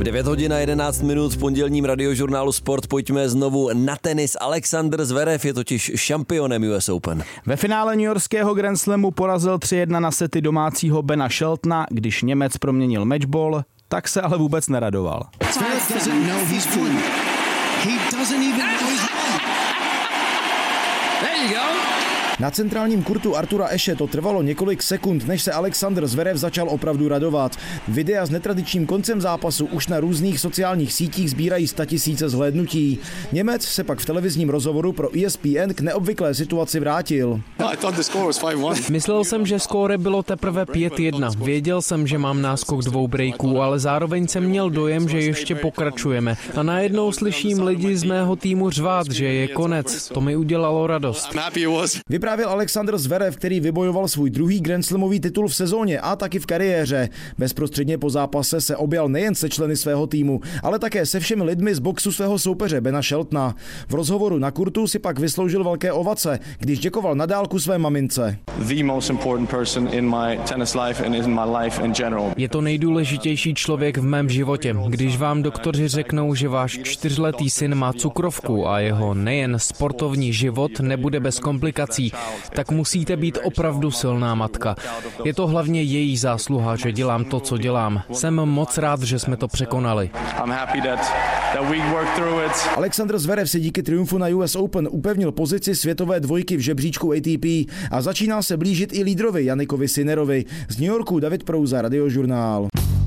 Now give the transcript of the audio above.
9 hodin a 11 minut v pondělním radiožurnálu Sport. Pojďme znovu na tenis. Alexander Zverev je totiž šampionem US Open. Ve finále newyorského Grand Slamu porazil 3-1 na sety domácího Bena Sheltona. Když Němec proměnil matchball, tak se ale vůbec neradoval. Na centrálním kurtu Artura Ashe to trvalo několik sekund, než se Alexander Zverev začal opravdu radovat. Videa s netradičním koncem zápasu už na různých sociálních sítích sbírají 100 000 zhlédnutí. Němec se pak v televizním rozhovoru pro ESPN k neobvyklé situaci vrátil. Myslel jsem, že skóre bylo teprve 5-1. Věděl jsem, že mám náskok 2 breaků, ale zároveň jsem měl dojem, že ještě pokračujeme. A najednou slyším lidi z mého týmu řvát, že je konec. To mi udělalo radost. Vyprávěl Alexander Zverev, který vybojoval svůj druhý Grand Slamový titul v sezóně a taky v kariéře. Bezprostředně po zápase se objal nejen se členy svého týmu, ale také se všemi lidmi z boxu svého soupeře Bena Sheltona. V rozhovoru na kurtu si pak vysloužil velké ovace, když děkoval na dálku své mamince. Je to nejdůležitější člověk v mém životě. Když vám doktoři řeknou, že váš 4letý syn má cukrovku a jeho nejen sportovní život nebude bez komplikací, tak musíte být opravdu silná matka. Je to hlavně její zásluha, že dělám to, co dělám. Jsem moc rád, že jsme to překonali. Alexander Zverev si díky triumfu na US Open upevnil pozici světové dvojky v žebříčku ATP a začíná se blížit i lídrovi Janikovi Sinnerovi. Z New Yorku David Prouza, Radiožurnál.